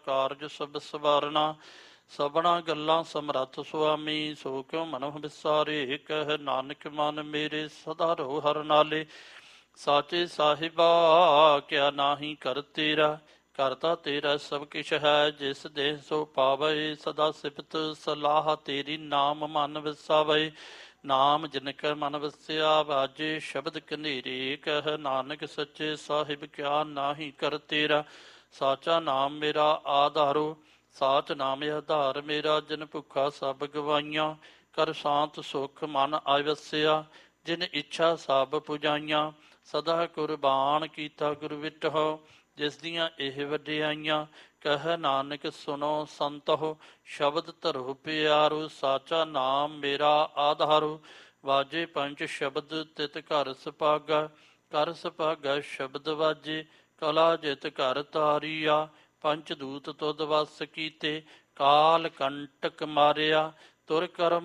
ਕਾਰਜ ਸਭ ਸਵਾਰਨਾ। ਸਭਨਾ ਗੱਲਾਂ ਸਮਰੱਥ ਸੁਆਮੀ, ਸੋ ਕਿਉ ਮਨੁ ਵਿਸਾਰੇ। ਕਹਿ ਨਾਨਕ ਮਨ ਮੇਰੇ ਸਦਾ ਰਹੁ ਹਰਿ ਨਾਲੇ। ਸਾਚੇ ਸਾਹਿਬਾ ਕਿਆ ਨਾਹੀ ਕਰ ਤੇਰਾ, ਕਰਤਾ ਤੇਰਾ ਸਭ ਕਿਛ ਹੈ। ਜਿਸ ਦੇਹ ਸੋ ਪਾਵੇ, ਸਦਾ ਸਿਫਤ ਸਲਾਹ ਤੇਰੀ। ਨਾਮ ਮਨ ਵਸਾਵੇ, ਨਾਮ ਜਿਨ ਕੈ ਮਨ ਵਸਿਆ। ਬਾਜੇ ਸ਼ਬਦ ਕਨੇਰੇ, ਕਹਿ ਨਾਨਕ ਸੱਚੇ ਸਾਹਿਬ ਕਿਆ ਨਾਹੀ ਕਰ ਤੇਰਾ। ਸਾਚਾ ਨਾਮ ਮੇਰਾ ਆਧਾਰੋ, ਸਾਚ ਨਾਮ ਆਧਾਰ ਮੇਰਾ। ਜਿਨ ਭੁੱਖਾ ਸਭ ਗਵਾਈਆਂ, ਕਰ ਸ਼ਾਂਤ ਸੁਖ ਮਨ ਆਵਸਿਆ। ਜਿਨ ਇੱਛਾ ਸਭ ਪੁਜਾਈਆਂ, ਸਦਾ ਕੁਰਬਾਨ ਕੀਤਾ ਗੁਰ ਵਿਟਹੁ। ਜਿਸ ਦੀਆਂ ਇਹ ਵਡਿਆਈਆਂ, ਕਹਿ ਨਾਨਕ ਸੁਨੋ ਸੰਤਹੁ। ਸ਼ਬਦ ਧਰੋ ਪਿਆਰੋ, ਸਾਚਾ ਨਾਮ ਮੇਰਾ ਆਧਾਰੋ। ਵਾਜੇ ਪੰਜ ਸ਼ਬਦ ਤਿਤ ਘਰ ਸੁਭਾਗਾ, ਕਰ ਸੁਭਾਗਾ ਸ਼ਬਦ ਵਾਜੇ। ਕਲਾ ਜਿਤ ਘਰ ਤਾਰੀਆ, ਪੰਚ ਦੂਤ ਤੁਧ ਵਸ ਕੀਤੇ। ਕਾਲ ਕੰਟਕ ਮਾਰਿਆ, ਤੁਰ ਕਰਮ